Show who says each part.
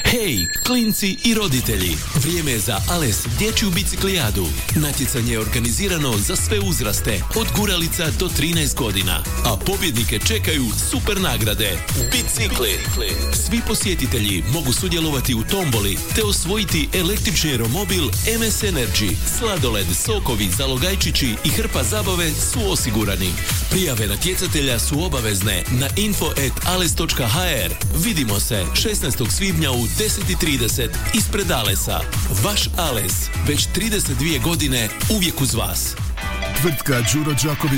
Speaker 1: Hej, klinci i roditelji, vrijeme je za Ales dječju biciklijadu. Natjecanje je organizirano za sve uzraste, od guralica do 13 godina, a pobjednike čekaju super nagrade. Bicikli! Svi posjetitelji mogu sudjelovati u tomboli te osvojiti električni romobil MS Energy, sladoled, sokovi, zalogajčići i hrpa zabave su osigurani. Prijave natjecatelja su obavezne na info@ales.hr. Vidimo se 16. svibnja u 10:30 ispred Alesa. Vaš Ales, već 32 godine, uvijek uz vas.
Speaker 2: Tvrtka Đuro Đaković